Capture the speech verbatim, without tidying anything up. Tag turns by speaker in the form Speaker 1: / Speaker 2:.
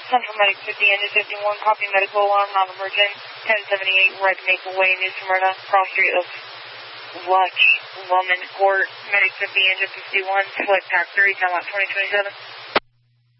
Speaker 1: Central Medic fifty, Engine fifty-one, copy medical alarm, non-emergent, ten seventy-eight, Red Maple Way, New Smyrna, cross street of Lutch, Lumen Court, Medic fifty, Engine fifty-one, select track three, time out twenty twenty-seven.